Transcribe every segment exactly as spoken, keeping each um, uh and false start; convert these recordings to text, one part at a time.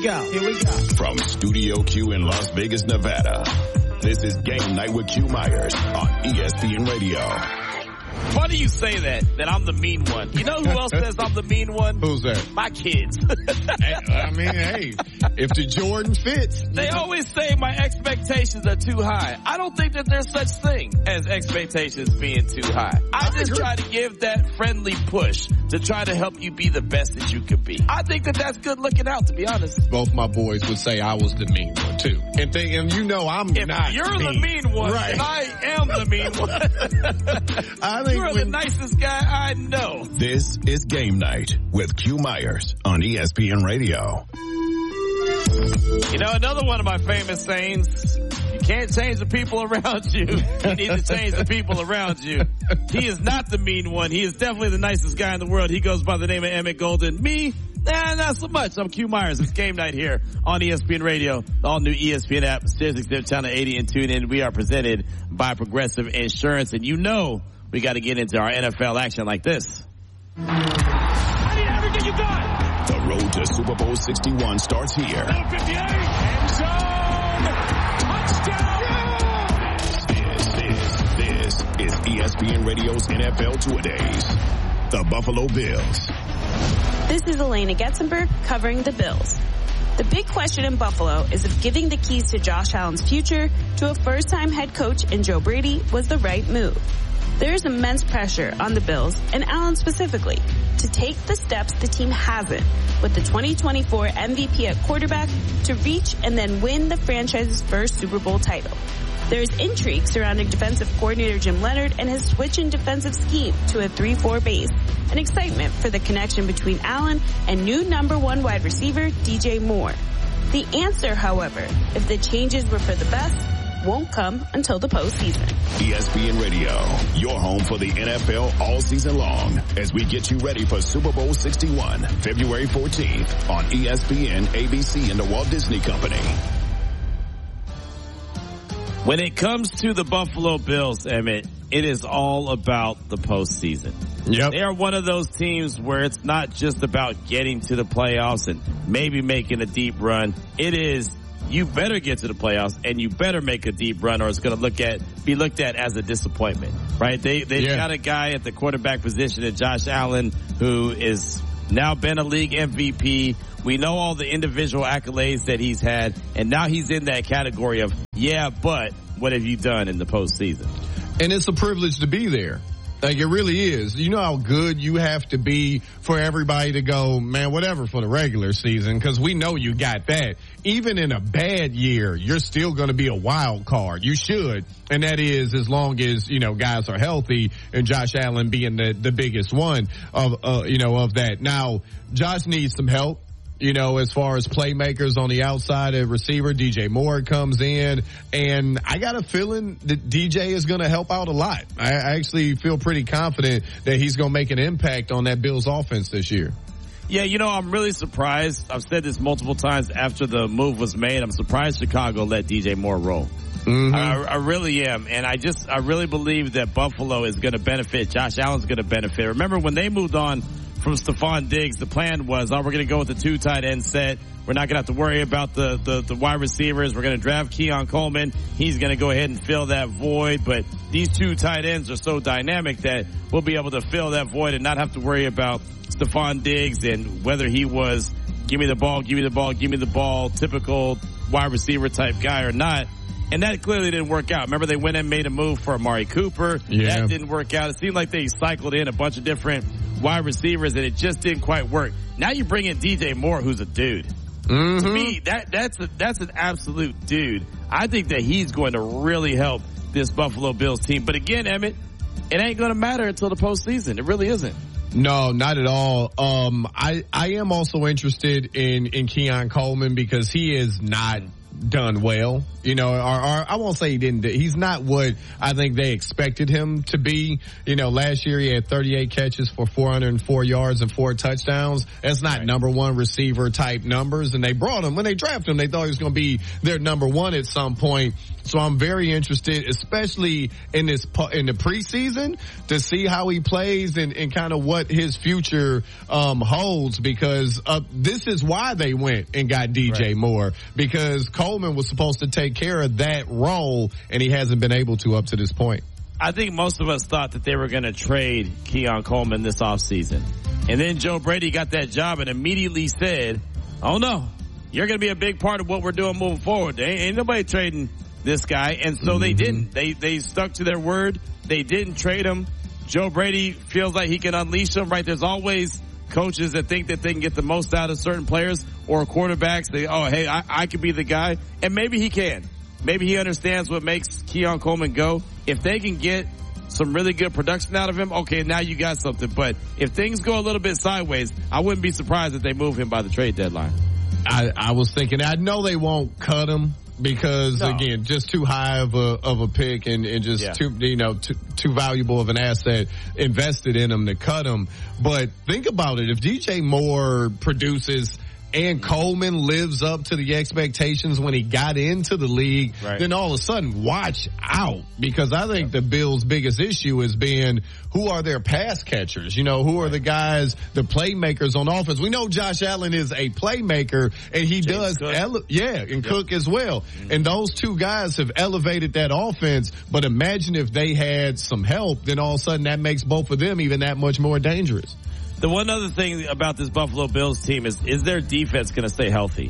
we go. Here we go. From Studio Q in Las Vegas, Nevada, this is Game Night with Q Myers on E S P N Radio. Funny you say that, that I'm the mean one. You know who else says I'm the mean one? Who's that? My kids. I mean, hey, if the Jordan fits. They always say my expectations are too high. I don't think that there's such thing as expectations being too high. I, I just agree. Try to give that friendly push to try to help you be the best that you could be. I think that that's good looking out, to be honest. Both my boys would say I was the mean one, too. And, they, and you know I'm if not you're mean. the mean one, right. and I am the mean one. I think You're when, the nicest guy I know. This is Game Night with Q Myers on E S P N Radio. You know, another one of my famous sayings, you can't change the people around you. You need to change the people around you. He is not the mean one. He is definitely the nicest guy in the world. He goes by the name of Emmett Golden. Me, nah, not so much. I'm Q Myers. It's Game Night here on E S P N Radio, the all-new E S P N app, SiriusXM Channel eighty, and tune in. We are presented by Progressive Insurance, and you know we got to get into our N F L action like this. I need everything you got. The road to Super Bowl sixty-one starts here. fifty-eight, end zone, touchdown. This, this, this is E S P N Radio's N F L Two-A-Days. The Buffalo Bills. This is Elena Getzenberg covering the Bills. The big question in Buffalo is if giving the keys to Josh Allen's future to a first-time head coach in Joe Brady was the right move. There is immense pressure on the Bills, and Allen specifically, to take the steps the team hasn't with the twenty twenty-four M V P at quarterback to reach and then win the franchise's first Super Bowl title. There is intrigue surrounding defensive coordinator Jim Leonhard and his switch in defensive scheme to a three four base, and excitement for the connection between Allen and new number one wide receiver D J Moore. The answer, however, if the changes were for the best, won't come until the postseason. E S P N Radio, your home for the N F L all season long, as we get you ready for Super Bowl sixty-one, February fourteenth on E S P N, A B C, and the Walt Disney Company. When it comes to the Buffalo Bills, Emmett, it is all about the postseason. Yep. They are one of those teams where it's not just about getting to the playoffs and maybe making a deep run. It is, you better get to the playoffs and you better make a deep run, or it's going to look at be looked at as a disappointment, right? They they've yeah. got a guy at the quarterback position, at Josh Allen, who is now been a league M V P. We know all the individual accolades that he's had, and now he's in that category of, yeah, but what have you done in the postseason? And it's a privilege to be there. Like, it really is. You know how good you have to be for everybody to go, man, whatever for the regular season, because we know you got that. Even in a bad year, you're still going to be a wild card. You should. And that is as long as, you know, guys are healthy, and Josh Allen being the, the biggest one of, uh, you know, of that. Now, Josh needs some help. You know, as far as playmakers on the outside of receiver, D J Moore comes in, and I got a feeling that D J is going to help out a lot. I actually feel pretty confident that he's going to make an impact on that Bills offense this year. Yeah, you know, I'm really surprised. I've said this multiple times after the move was made. I'm surprised Chicago let D J Moore roll. Mm-hmm. I, I really am. And I just, I really believe that Buffalo is going to benefit. Josh Allen's going to benefit. Remember when they moved on from Stephon Diggs, the plan was, oh, we're going to go with the two tight end set. We're not going to have to worry about the, the, the wide receivers. We're going to draft Keon Coleman. He's going to go ahead and fill that void. But these two tight ends are so dynamic that we'll be able to fill that void and not have to worry about Stephon Diggs and whether he was give me the ball, give me the ball, give me the ball, typical wide receiver type guy or not. And that clearly didn't work out. Remember, they went and made a move for Amari Cooper. Yeah. That didn't work out. It seemed like they cycled in a bunch of different wide receivers, and it just didn't quite work. Now you bring in D J Moore, who's a dude. Mm-hmm. To me, that that's a, that's an absolute dude. I think that he's going to really help this Buffalo Bills team. But again, Emmett, it ain't going to matter until the postseason. It really isn't. No, not at all. Um, I, I am also interested in, in Keon Coleman because he is not done well, you know, or, or I won't say he didn't. He's not what I think they expected him to be. You know, last year he had thirty-eight catches for four hundred four yards and four touchdowns. That's not right. Number one receiver type numbers. And they brought him when they drafted him. They thought he was going to be their number one at some point. So I'm very interested, especially in this in the preseason, to see how he plays and, and kind of what his future um, holds. Because uh, this is why they went and got D J right. Moore, because Coleman was supposed to take care of that role, and he hasn't been able to up to this point. I think most of us thought that they were going to trade Keon Coleman this offseason. And then Joe Brady got that job and immediately said, oh no, you're going to be a big part of what we're doing moving forward. Ain't, ain't nobody trading this guy. And so mm-hmm. they didn't. They, they stuck to their word. They didn't trade him. Joe Brady feels like he can unleash him, right? There's always coaches that think that they can get the most out of certain players or quarterbacks. They, oh, hey, I, I could be the guy. And maybe he can. Maybe he understands what makes Keon Coleman go. If they can get some really good production out of him, okay, now you got something. But if things go a little bit sideways, I wouldn't be surprised if they move him by the trade deadline. I, I was thinking, I know they won't cut him because, no. again, just too high of a of a pick and, and just yeah. too, you know, too, too valuable of an asset invested in him to cut him. But think about it. If D J Moore produces and Coleman lives up to the expectations when he got into the league, right. then all of a sudden, watch out. Because I think the Bills' biggest issue is being, who are their pass catchers? You know, who are the guys, the playmakers on offense? We know Josh Allen is a playmaker, and he James does, ele- yeah, and yep. Cook as well. Mm-hmm. And those two guys have elevated that offense. But imagine if they had some help, then all of a sudden that makes both of them even that much more dangerous. The one other thing about this Buffalo Bills team is, is their defense going to stay healthy?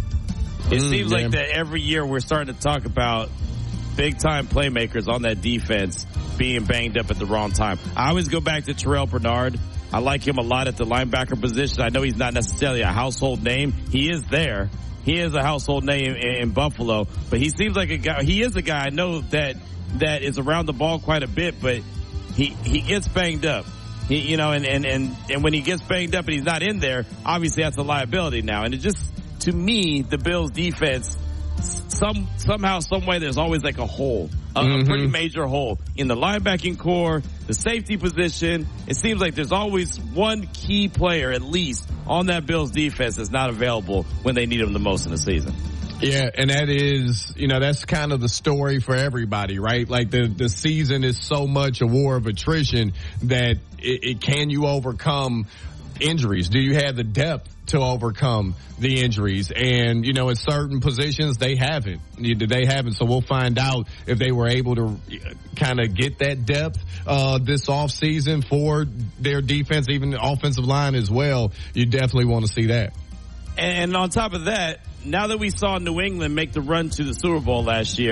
It mm, seems man. like that every year we're starting to talk about big-time playmakers on that defense being banged up at the wrong time. I always go back to Terrell Bernard. I like him a lot at the linebacker position. I know he's not necessarily a household name. He is there. He is a household name in, in Buffalo. But he seems like a guy. He is a guy I know that that is around the ball quite a bit, but he, he gets banged up. He, you know, and, and, and, and when he gets banged up and he's not in there, obviously that's a liability now. And it just, to me, the Bills defense, some, somehow, some way, there's always like a hole, a, mm-hmm. a pretty major hole in the linebacking core, the safety position. It seems like there's always one key player at least on that Bills defense that's not available when they need him the most in the season. Yeah, and that is, you know, that's kind of the story for everybody, right? Like the, the season is so much a war of attrition that it, it can you overcome injuries? Do you have the depth to overcome the injuries? And, you know, in certain positions, they haven't. They haven't. So we'll find out if they were able to kind of get that depth uh this offseason for their defense, even the offensive line as well. You definitely want to see that. And on top of that, now that we saw New England make the run to the Super Bowl last year,